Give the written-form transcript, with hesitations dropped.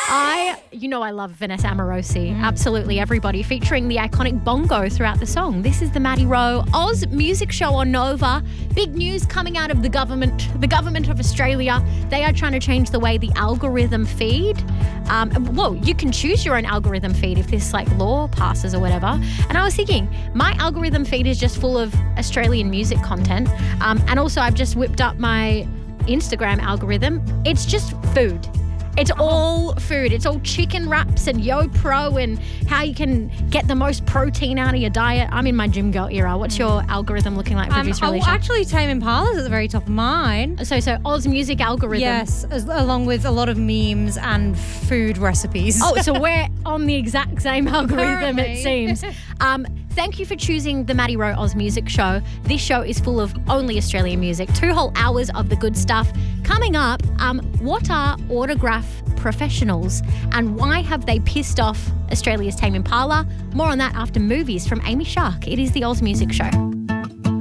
I love Vanessa Amorosi. Absolutely everybody, featuring the iconic bongo throughout the song. This is the Maddie Rowe Oz Music Show on Nova. Big news coming out of the government of Australia. They are trying to change the way the algorithm feed. You can choose your own algorithm feed if this law passes or whatever. And I was thinking, my algorithm feed is just full of Australian music content. And also I've just whipped up my Instagram algorithm. It's just food. It's all food. It's all chicken wraps and YoPro and how you can get the most protein out of your diet. I'm in my gym girl era. What's your algorithm looking like, producer Alicia? Actually, Tame Impala's at the very top of mine. So Oz Music algorithm. Yes, along with a lot of memes and food recipes. Oh, so we're on the exact same algorithm, Apparently. it seems. Thank you for choosing the Maddie Rowe Oz Music Show. This show is full of only Australian music. 2 whole hours of the good stuff. Coming up, what are autograph professionals and why have they pissed off Australia's Tame Impala? More on that after Movies from Amy Shark. It is the Oz Music Show.